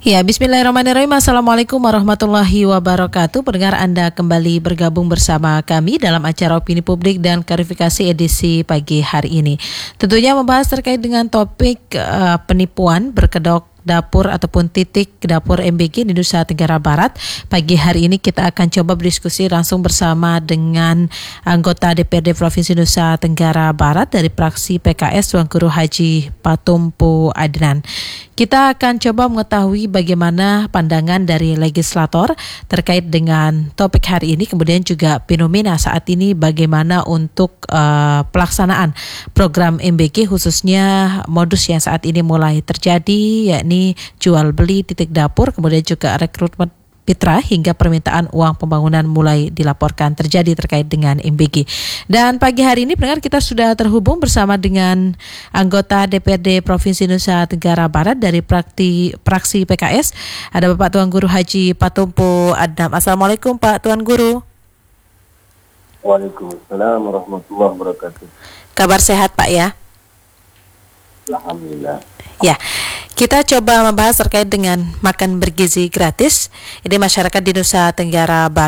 Ya, bismillahirrahmanirrahim. Assalamualaikum warahmatullahi wabarakatuh. Pendengar, Anda kembali bergabung bersama kami dalam acara Opini Publik dan Klarifikasi edisi pagi hari ini. Tentunya membahas terkait dengan topik penipuan berkedok dapur ataupun titik dapur MBG di Nusa Tenggara Barat. Pagi hari ini kita akan coba berdiskusi langsung bersama dengan anggota DPRD Provinsi Nusa Tenggara Barat dari fraksi PKS, Tuan Guru Haji Patumpu Adnan. Kita akan coba mengetahui bagaimana pandangan dari legislator terkait dengan topik hari ini, kemudian juga fenomena saat ini bagaimana untuk pelaksanaan program MBG, khususnya modus yang saat ini mulai terjadi, yakni jual beli titik dapur, kemudian juga rekrutmen Pitra hingga permintaan uang pembangunan mulai dilaporkan terjadi terkait dengan MBG. Dan pagi hari ini pendengar, kita sudah terhubung bersama dengan anggota DPRD Provinsi Nusa Tenggara Barat dari fraksi PKS. Ada Bapak Tuan Guru Haji Patumpu Adnan. Assalamualaikum Pak Tuan Guru. Waalaikumsalam warahmatullahi wabarakatuh. Kabar sehat Pak ya? Alhamdulillah. Ya, kita coba membahas terkait dengan makan bergizi gratis. Ini masyarakat di Nusa Tenggara Barat